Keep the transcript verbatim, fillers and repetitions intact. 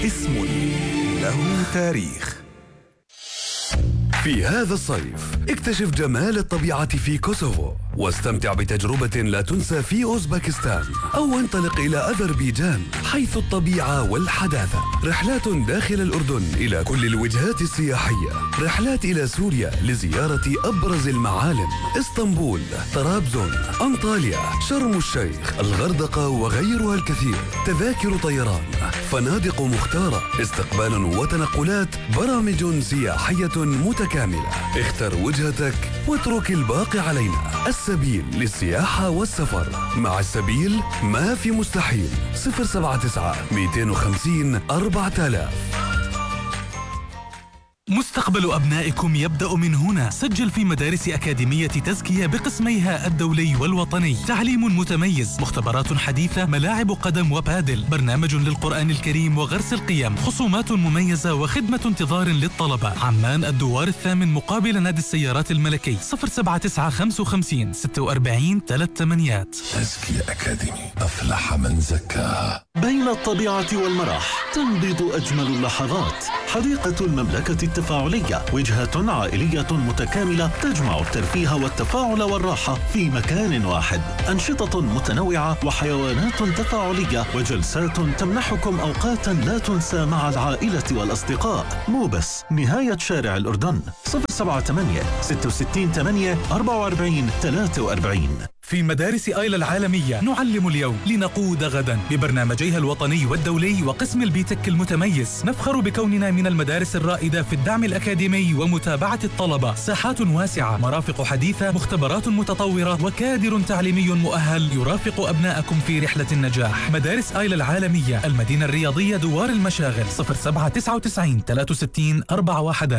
اسم له تاريخ. في هذا الصيف اكتشف جمال الطبيعة في كوسوفو واستمتع بتجربة لا تنسى في أوزبكستان، أو انطلق إلى أذربيجان حيث الطبيعة والحداثة. رحلات داخل الأردن إلى كل الوجهات السياحية، رحلات إلى سوريا لزيارة أبرز المعالم، اسطنبول، طرابزون، أنطاليا، شرم الشيخ، الغردقة وغيرها الكثير. تذاكر طيران، فنادق مختارة، استقبال وتنقلات، برامج سياحية متكاملة. اختر وجهتك واترك الباقي علينا. السبيل للسياحة والسفر. مع السبيل ما في مستحيل. صفر سبعة تسعة مئتين وخمسين أربعة آلاف. مستقبل أبنائكم يبدأ من هنا. سجل في مدارس أكاديمية تزكية بقسميها الدولي والوطني. تعليم متميز، مختبرات حديثة، ملاعب قدم وبادل، برنامج للقرآن الكريم وغرس القيم، خصومات مميزة وخدمة انتظار للطلبة. عمان الدوار الثامن مقابل نادي السيارات الملكي. صفر سبعة تسعة خمسة وخمسين ستة وأربعين ثلاث ثمانيات. تزكية أكاديمي، أفلح من زكاها. بين الطبيعة والمرح تنبض أجمل اللحظات. حديقة المملكة التفاعلية، وجهة عائلية متكاملة تجمع الترفيه والتفاعل والراحة في مكان واحد. أنشطة متنوعة وحيوانات تفاعلية وجلسات تمنحكم أوقاتا لا تنسى مع العائلة والأصدقاء. مو بس، نهاية شارع الأردن. صفر سبعة ثمانية ستة وستين ثمانية أربعة وأربعين ثلاثة وأربعين. في مدارس آيلا العالمية نعلم اليوم لنقود غدا ببرنامجيها الوطني والدولي وقسم البيتك المتميز. نفخر بكوننا من المدارس الرائدة في الدعم الأكاديمي ومتابعة الطلبة. ساحات واسعة، مرافق حديثة، مختبرات متطورة، وكادر تعليمي مؤهل يرافق أبنائكم في رحلة النجاح. مدارس آيلا العالمية، المدينة الرياضية، دوار المشاغل. صفر سبعة تسعة وتسعين ثلاثة وستين أربعة واحد.